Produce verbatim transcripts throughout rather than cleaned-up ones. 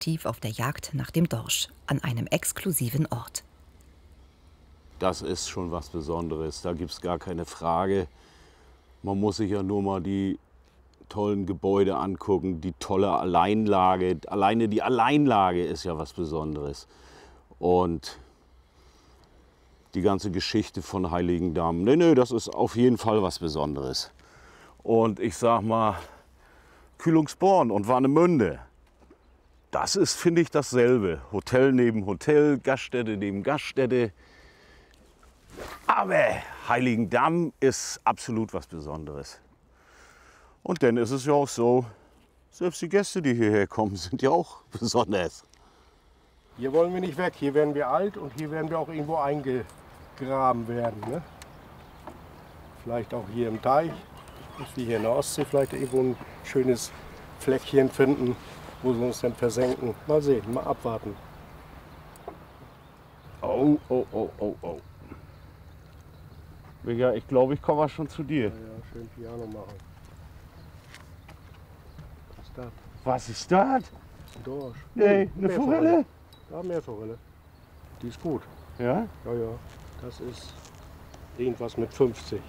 aktiv auf der Jagd nach dem Dorsch an einem exklusiven Ort. Das ist schon was Besonderes, da gibt es gar keine Frage. Man muss sich ja nur mal die tollen Gebäude angucken, die tolle Alleinlage. Alleine die Alleinlage ist ja was Besonderes. Und die ganze Geschichte von Heiligendamm, nee, nee, das ist auf jeden Fall was Besonderes. Und ich sag mal, Kühlungsborn und Warnemünde, das ist, finde ich, dasselbe. Hotel neben Hotel, Gaststätte neben Gaststätte. Aber Heiligendamm ist absolut was Besonderes. Und dann ist es ja auch so, selbst die Gäste, die hierher kommen, sind ja auch besonders. Hier wollen wir nicht weg, hier werden wir alt und hier werden wir auch irgendwo eingegraben werden. Ne? Vielleicht auch hier im Teich, nicht wie hier in der Ostsee, vielleicht irgendwo ein schönes Fleckchen finden, wo sie uns dann versenken. Mal sehen, mal abwarten. Oh, oh, oh, oh, oh. Ja, ich glaube, ich komme schon zu dir. Ja, ja, schön Piano machen. Was ist das? Was ist das? Ein Dorsch. Nee, eine Forelle? Ja, Meerforelle. Die ist gut. Ja? Ja, ja. Das ist irgendwas mit fünfzig.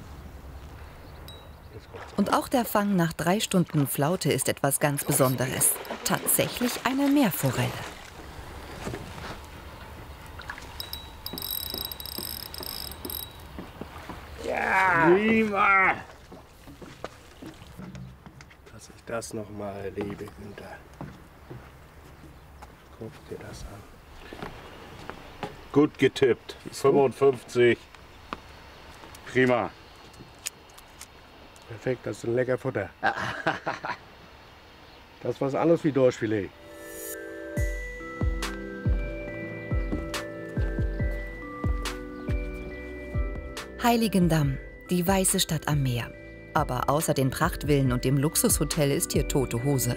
Und auch der Fang nach drei Stunden Flaute ist etwas ganz Besonderes. Tatsächlich eine Meerforelle. Ja! Prima! Dass ich das noch mal erlebe, Günther. Guck dir das an. Gut getippt. fünfundfünfzig. Prima. Perfekt, das ist ein lecker Futter. Das ist was anderes wie Dorschfilet. Heiligendamm, die weiße Stadt am Meer. Aber außer den Prachtvillen und dem Luxushotel ist hier tote Hose.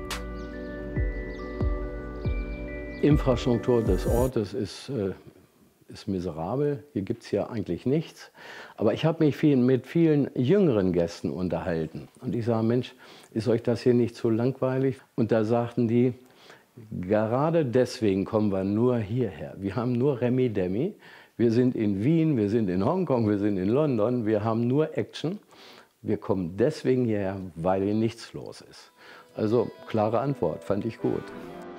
Infrastruktur des Ortes ist, äh, ist miserabel. Hier gibt es ja eigentlich nichts. Aber ich habe mich viel, mit vielen jüngeren Gästen unterhalten. Und ich sage, Mensch, ist euch das hier nicht zu langweilig? Und da sagten die, gerade deswegen kommen wir nur hierher. Wir haben nur Remi Demi. Wir sind in Wien, wir sind in Hongkong, wir sind in London. Wir haben nur Action. Wir kommen deswegen hierher, weil hier nichts los ist. Also klare Antwort, fand ich gut.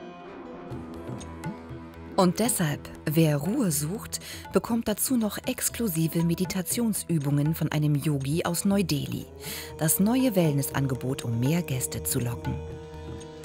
Und deshalb, wer Ruhe sucht, bekommt dazu noch exklusive Meditationsübungen von einem Yogi aus Neu-Delhi. Das neue Wellnessangebot, um mehr Gäste zu locken.